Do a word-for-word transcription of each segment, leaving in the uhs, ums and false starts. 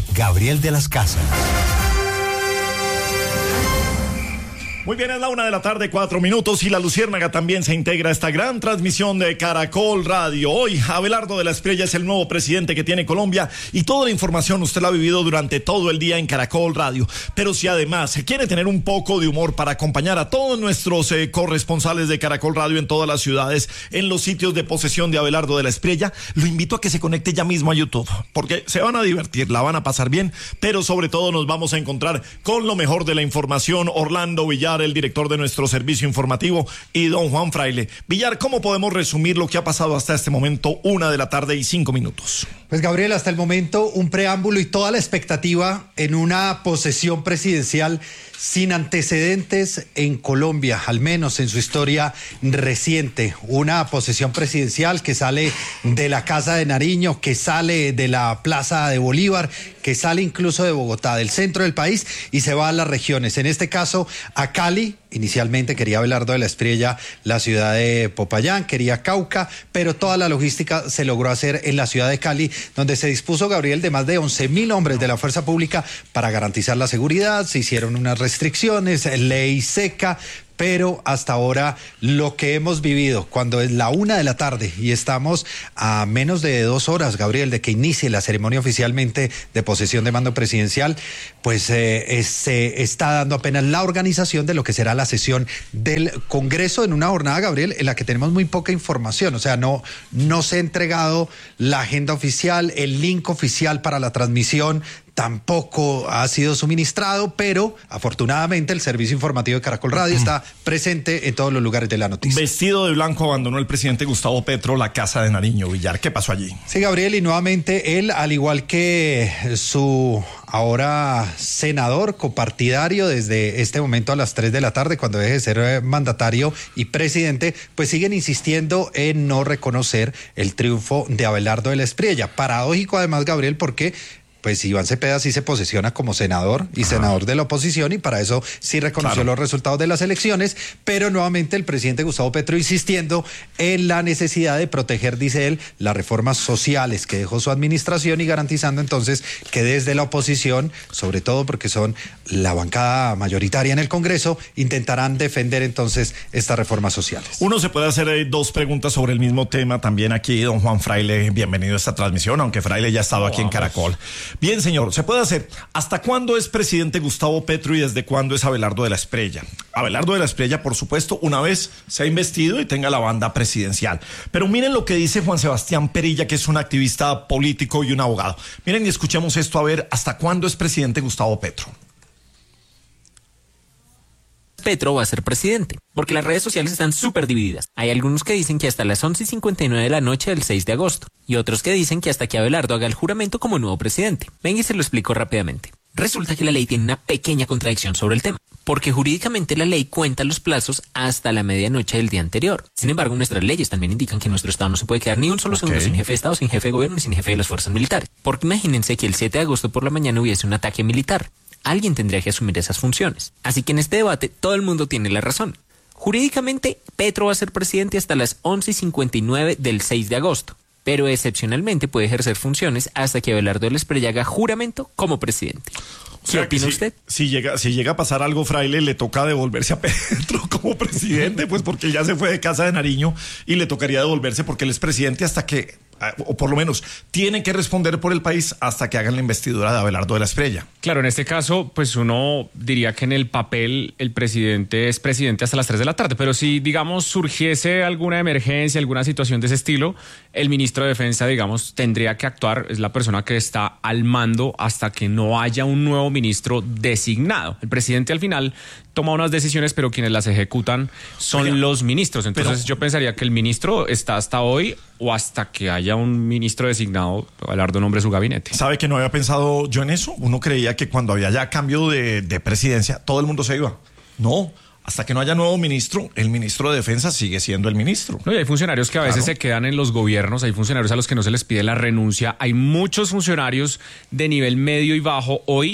Dirige Gabriel de las Casas. Muy bien, es la una de la tarde, cuatro minutos, y la Luciérnaga también se integra a esta gran transmisión de Caracol Radio. Hoy, Abelardo de la Espriella es el nuevo presidente que tiene Colombia, y toda la información usted la ha vivido durante todo el día en Caracol Radio. Pero si además se quiere tener un poco de humor para acompañar a todos nuestros eh, corresponsales de Caracol Radio en todas las ciudades, en los sitios de posesión de Abelardo de la Espriella, lo invito a que se conecte ya mismo a YouTube, porque se van a divertir, la van a pasar bien, pero sobre todo nos vamos a encontrar con lo mejor de la información. Orlando Villar, el director de nuestro servicio informativo, y don Juan Fraile. Villar, ¿cómo podemos resumir lo que ha pasado hasta este momento? Una de la tarde y cinco minutos. Pues Gabriel, hasta el momento un preámbulo y toda la expectativa en una posesión presidencial sin antecedentes en Colombia, al menos en su historia reciente. Una posesión presidencial que sale de la Casa de Nariño, que sale de la Plaza de Bolívar, que sale incluso de Bogotá, del centro del país, y se va a las regiones. En este caso, a Cali. Inicialmente quería Abelardo de la Espriella la ciudad de Popayán, quería Cauca, pero toda la logística se logró hacer en la ciudad de Cali, donde se dispuso, Gabriel, de más de once mil hombres de la fuerza pública para garantizar la seguridad. Se hicieron unas restricciones, ley seca, pero hasta ahora lo que hemos vivido, cuando es la una de la tarde y estamos a menos de dos horas, Gabriel, de que inicie la ceremonia oficialmente de posesión de mando presidencial, pues eh, es, se está dando apenas la organización de lo que será la sesión del Congreso, en una jornada, Gabriel, en la que tenemos muy poca información. O sea, no, no se ha entregado la agenda oficial, el link oficial para la transmisión tampoco ha sido suministrado, pero afortunadamente el servicio informativo de Caracol Radio está presente en todos los lugares de la noticia. Vestido de blanco abandonó el presidente Gustavo Petro la Casa de Nariño. Villar, ¿qué pasó allí? Sí, Gabriel, y nuevamente él, al igual que su ahora senador copartidario desde este momento a las tres de la tarde, cuando deje de ser mandatario y presidente, pues siguen insistiendo en no reconocer el triunfo de Abelardo de la Espriella. Paradójico además, Gabriel, porque pues Iván Cepeda sí se posesiona como senador y senador de la oposición, y para eso sí reconoció claro. los resultados de las elecciones, pero nuevamente el presidente Gustavo Petro insistiendo en la necesidad de proteger, dice él, las reformas sociales que dejó su administración, y garantizando entonces que desde la oposición, sobre todo porque son la bancada mayoritaria en el Congreso, intentarán defender entonces estas reformas sociales. Uno se puede hacer eh, dos preguntas sobre el mismo tema también aquí, don Juan Fraile, bienvenido a esta transmisión, aunque Fraile ya ha estado oh, aquí vamos. en Caracol. Bien, señor, se puede hacer. ¿Hasta cuándo es presidente Gustavo Petro y desde cuándo es Abelardo de la Espriella? Abelardo de la Espriella, por supuesto, una vez se ha investido y tenga la banda presidencial. Pero miren lo que dice Juan Sebastián Perilla, que es un activista político y un abogado. Miren y escuchemos esto a ver hasta cuándo es presidente Gustavo Petro. Petro va a ser presidente, porque las redes sociales están súper divididas. Hay algunos que dicen que hasta las once y cincuenta y nueve de la noche del seis de agosto, y otros que dicen que hasta que Abelardo haga el juramento como nuevo presidente. Venga y se lo explico rápidamente. Resulta que la ley tiene una pequeña contradicción sobre el tema, porque jurídicamente la ley cuenta los plazos hasta la medianoche del día anterior. Sin embargo, nuestras leyes también indican que nuestro Estado no se puede quedar ni un solo segundo okay. sin jefe de Estado, sin jefe de gobierno y sin jefe de las fuerzas militares. Porque imagínense que el siete de agosto por la mañana hubiese un ataque militar. Alguien tendría que asumir esas funciones. Así que en este debate todo el mundo tiene la razón. Jurídicamente, Petro va a ser presidente hasta las once y cincuenta y nueve del seis de agosto, pero excepcionalmente puede ejercer funciones hasta que Abelardo de la Espriella haga juramento como presidente. ¿Qué opina si, usted? Si llega, si llega a pasar algo, Fraile, le toca devolverse a Petro como presidente, pues porque ya se fue de Casa de Nariño y le tocaría devolverse porque él es presidente hasta que, o por lo menos, tiene que responder por el país hasta que hagan la investidura de Abelardo de la Espriella. Claro, en este caso, pues uno diría que en el papel el presidente es presidente hasta las tres de la tarde, pero si, digamos, surgiese alguna emergencia, alguna situación de ese estilo, el ministro de Defensa, digamos, tendría que actuar, es la persona que está al mando hasta que no haya un nuevo ministro designado. El presidente al final toma unas decisiones, pero quienes las ejecutan son Oiga, los ministros. Entonces pero, yo pensaría que el ministro está hasta hoy o hasta que haya un ministro designado, Abelardo nombre su gabinete. ¿Sabe que no había pensado yo en eso? Uno creía que cuando había ya cambio de, de presidencia, todo el mundo se iba. No, hasta que no haya nuevo ministro, el ministro de Defensa sigue siendo el ministro. No, y hay funcionarios que a veces claro. se quedan en los gobiernos, hay funcionarios a los que no se les pide la renuncia, hay muchos funcionarios de nivel medio y bajo hoy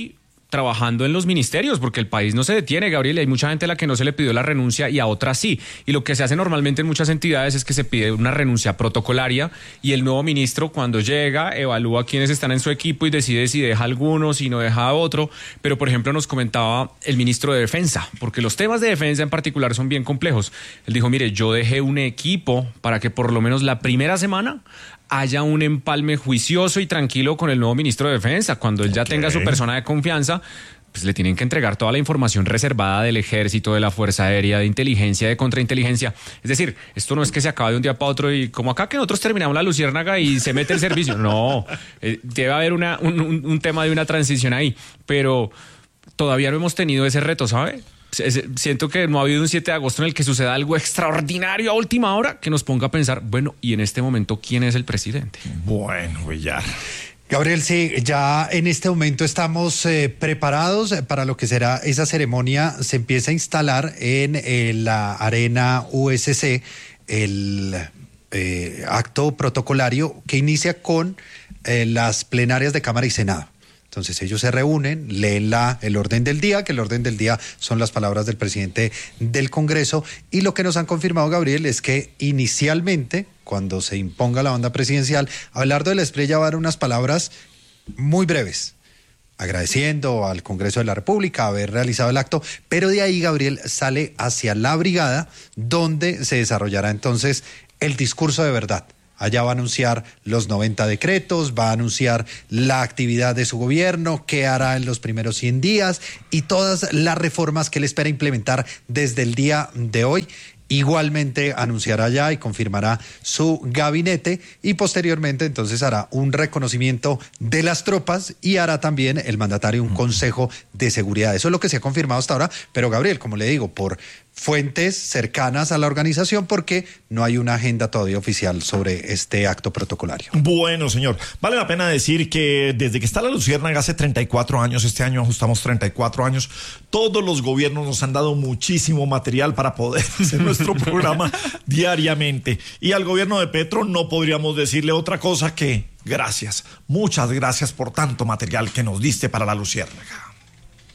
trabajando en los ministerios, porque el país no se detiene, Gabriel, y hay mucha gente a la que no se le pidió la renuncia y a otras sí. Y lo que se hace normalmente en muchas entidades es que se pide una renuncia protocolaria y el nuevo ministro cuando llega evalúa quiénes están en su equipo y decide si deja alguno, si no deja a otro. Pero, por ejemplo, nos comentaba el ministro de Defensa, porque los temas de defensa en particular son bien complejos. Él dijo, mire, yo dejé un equipo para que por lo menos la primera semana haya un empalme juicioso y tranquilo con el nuevo ministro de Defensa. Cuando él ya okay. tenga su persona de confianza, pues le tienen que entregar toda la información reservada del Ejército, de la Fuerza Aérea, de inteligencia, de contrainteligencia. Es decir, esto no es que se acabe de un día para otro y como acá que nosotros terminamos la luciérnaga y se mete el servicio. No, eh, debe haber una, un, un, un tema de una transición ahí, pero todavía no hemos tenido ese reto, ¿sabe? Siento que no ha habido un siete de agosto en el que suceda algo extraordinario a última hora que nos ponga a pensar, bueno, y en este momento, ¿quién es el presidente? Bueno, Villar. Gabriel, sí, ya en este momento estamos eh, preparados para lo que será esa ceremonia. Se empieza a instalar en eh, la arena U S C el eh, acto protocolario que inicia con eh, las plenarias de Cámara y Senado. Entonces ellos se reúnen, leen la, el orden del día, que el orden del día son las palabras del presidente del Congreso, y lo que nos han confirmado, Gabriel, es que inicialmente, cuando se imponga la banda presidencial, Abelardo de la Espriella va a dar unas palabras muy breves, agradeciendo al Congreso de la República haber realizado el acto, pero de ahí, Gabriel, sale hacia la brigada, donde se desarrollará entonces el discurso de verdad. Allá va a anunciar los noventa decretos, va a anunciar la actividad de su gobierno, qué hará en los primeros cien días y todas las reformas que él espera implementar desde el día de hoy. Igualmente anunciará ya y confirmará su gabinete y posteriormente entonces hará un reconocimiento de las tropas y hará también el mandatario un consejo de seguridad. Eso es lo que se ha confirmado hasta ahora, pero Gabriel, como le digo, por fuentes cercanas a la organización, porque no hay una agenda todavía oficial sobre este acto protocolario. Bueno, señor, vale la pena decir que desde que está la Luciérnaga hace treinta y cuatro años, este año ajustamos treinta y cuatro años, todos los gobiernos nos han dado muchísimo material para poder hacer nuestro programa diariamente. Y al gobierno de Petro no podríamos decirle otra cosa que gracias, muchas gracias por tanto material que nos diste para la Luciérnaga.